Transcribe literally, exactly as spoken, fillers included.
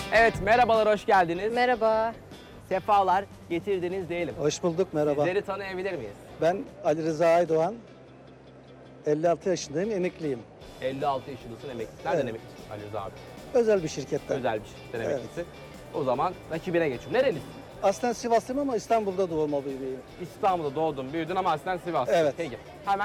Evet, merhabalar, hoş geldiniz. Merhaba. Sefalar getirdiniz diyelim. Hoş bulduk, merhaba. Sizleri tanıyabilir miyiz? Ben Ali Rıza Aydoğan, elli altı yaşındayım, emekliyim. elli altı yaşındasın, emeklisin. Nereden Evet. emeklisin Ali Rıza abi? Özel bir şirketten. Özel bir şirketten Evet. emeklisin. O zaman rakibine geçiyorum. Nerelisin? Aslen Sivaslıyım ama İstanbul'da doğma büyümeyim. İstanbul'da doğdun, büyüdün ama aslen Sivas. Evet. Peki. Hemen